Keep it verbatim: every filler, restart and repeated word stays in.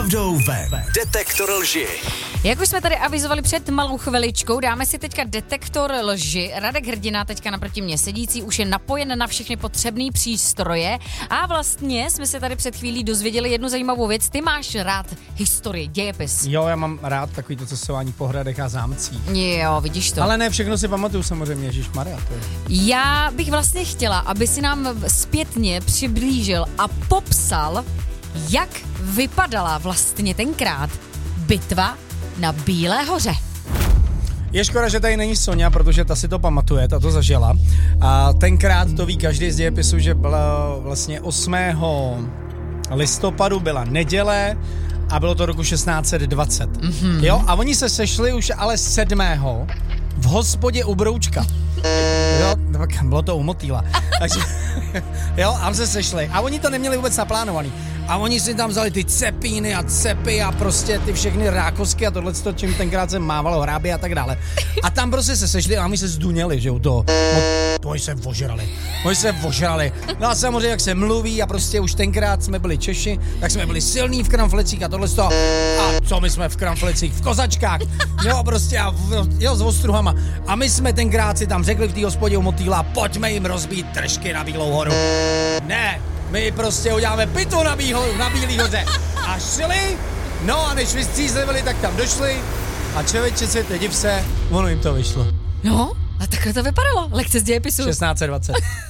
pravdou ven. Detektor lži. Jak už jsme tady avizovali před malou chviličkou, dáme si teďka detektor lži. Radek Hrdina, teďka naproti mě sedící, už je napojen na všechny potřebné přístroje a vlastně jsme se tady před chvílí dozvěděli jednu zajímavou věc. Ty máš rád historii, dějepis. Jo, já mám rád takový to cestování po hradech a zámcích. Jo, vidíš to. Ale ne všechno si pamatuju samozřejmě, ježišmarja. To je. Já bych vlastně chtěla, aby si nám zpětně přiblížil a popsal, jak vypadala vlastně tenkrát bitva na Bílé hoře. Je škoda, že tady není Sonja, protože ta si to pamatuje, ta to zažila. A tenkrát to ví každý z dějepisu, že byla vlastně osmého listopadu byla neděle a bylo to roku šestnáct set dvacet. Mm-hmm. Jo, a oni se sešli už ale sedmého v hospodě u Broučka. Jo, bylo to u Motýla. Takže, jo, a se sešli. A oni to neměli vůbec naplánovaný. A oni si tam vzali ty cepíny a cepy a prostě ty všechny rákosky a tohleto, čím tenkrát se mávalo hrábě a tak dále. A tam prostě se sešli a my se zduněli, že jo, to. No, to oni se vožrali. Oni se vožrali. No a samozřejmě, jak se mluví a prostě už tenkrát jsme byli Češi, tak jsme byli silní v kramflecích a tohleto. A co my jsme v kramflecích? V kozačkách. Jo, prostě a v, jo, s ostruhama. A my jsme tenkrát si tam řekli v té hospodě u Motýla, pojďme jim rozbít tršky na Bílou horu. Ne, my prostě uděláme pitu na, Bího, na Bílý hoře. A šli, no a než vystřízlivili, tak tam došli a člověče se, div se, ono jim to vyšlo. No, a takhle to vypadalo. Lekce z dějepisu. šestnáct set dvacet.